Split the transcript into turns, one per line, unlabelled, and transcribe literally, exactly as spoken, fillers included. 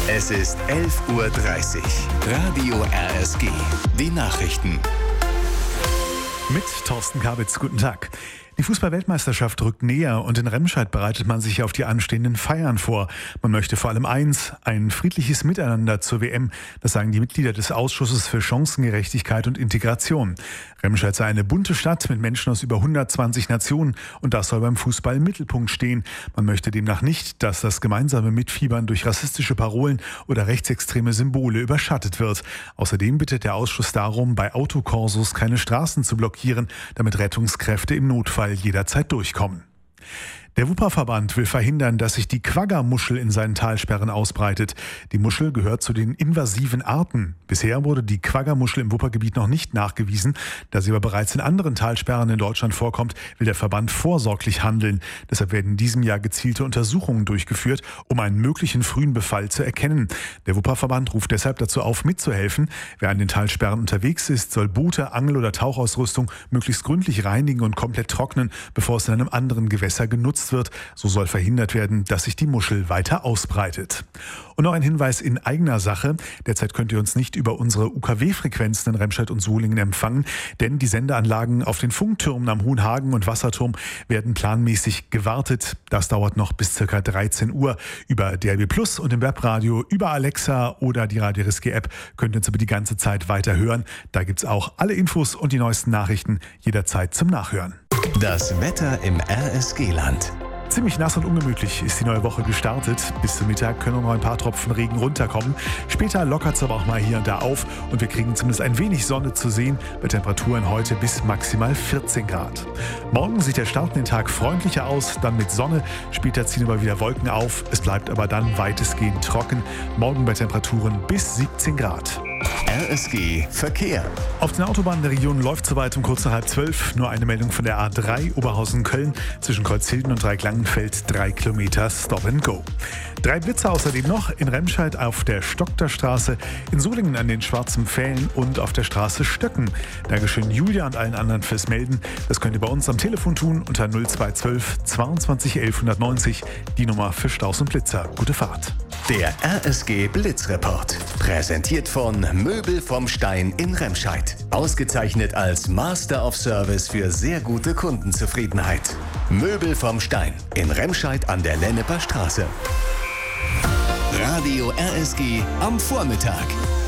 Es ist elf Uhr dreißig. Radio R S G. Die Nachrichten.
Mit Thorsten Kabitz, guten Tag. Die Fußball-Weltmeisterschaft rückt näher und in Remscheid bereitet man sich auf die anstehenden Feiern vor. Man möchte vor allem eins, ein friedliches Miteinander zur W M. Das sagen die Mitglieder des Ausschusses für Chancengerechtigkeit und Integration. Remscheid sei eine bunte Stadt mit Menschen aus über hundertzwanzig Nationen und das soll beim Fußball im Mittelpunkt stehen. Man möchte demnach nicht, dass das gemeinsame Mitfiebern durch rassistische Parolen oder rechtsextreme Symbole überschattet wird. Außerdem bittet der Ausschuss darum, bei Autokorsos keine Straßen zu blockieren, damit Rettungskräfte im Notfall jederzeit durchkommen. Der Wupperverband will verhindern, dass sich die Quagga-Muschel in seinen Talsperren ausbreitet. Die Muschel gehört zu den invasiven Arten. Bisher wurde die Quagga-Muschel im Wuppergebiet noch nicht nachgewiesen. Da sie aber bereits in anderen Talsperren in Deutschland vorkommt, will der Verband vorsorglich handeln. Deshalb werden in diesem Jahr gezielte Untersuchungen durchgeführt, um einen möglichen frühen Befall zu erkennen. Der Wupperverband ruft deshalb dazu auf, mitzuhelfen. Wer an den Talsperren unterwegs ist, soll Boote, Angel- oder Tauchausrüstung möglichst gründlich reinigen und komplett trocknen, bevor es in einem anderen Gewässer genutzt wird. So soll verhindert werden, dass sich die Muschel weiter ausbreitet. Und noch ein Hinweis in eigener Sache. Derzeit könnt ihr uns nicht über unsere U K W-Frequenzen in Remscheid und Solingen empfangen, denn die Sendeanlagen auf den Funktürmen am Hohenhagen und Wasserturm werden planmäßig gewartet. Das dauert noch bis ca. dreizehn Uhr. Über D A B Plus und im Webradio, über Alexa oder die Radio R S G-App könnt ihr uns aber die ganze Zeit weiter hören. Da gibt's auch alle Infos und die neuesten Nachrichten jederzeit zum Nachhören.
Das Wetter im R S G-Land.
Ziemlich nass und ungemütlich ist die neue Woche gestartet. Bis zum Mittag können noch ein paar Tropfen Regen runterkommen. Später lockert es aber auch mal hier und da auf und wir kriegen zumindest ein wenig Sonne zu sehen, bei Temperaturen heute bis maximal vierzehn Grad. Morgen sieht der Start in den Tag freundlicher aus, dann mit Sonne. Später ziehen aber wieder Wolken auf. Es bleibt aber dann weitestgehend trocken. Morgen bei Temperaturen bis siebzehn Grad.
R S G Verkehr.
Auf den Autobahnen der Region läuft soweit um kurz nach halb zwölf. Nur eine Meldung von der A drei Oberhausen-Köln zwischen Kreuzhilden und Dreiecklangenfeld. Drei Kilometer Stop and Go. Drei Blitzer außerdem noch in Remscheid auf der Stockterstraße, in Solingen an den Schwarzen Pfählen und auf der Straße Stöcken. Dankeschön Julia und allen anderen fürs Melden. Das könnt ihr bei uns am Telefon tun unter null zwei eins zwölf zweiundzwanzig elf neunzig. Die Nummer für Staus und Blitzer. Gute Fahrt.
Der R S G Blitzreport. Präsentiert von Möbel vom Stein in Remscheid. Ausgezeichnet als Master of Service für sehr gute Kundenzufriedenheit. Möbel vom Stein in Remscheid an der Lenneper Straße. Radio R S G am Vormittag.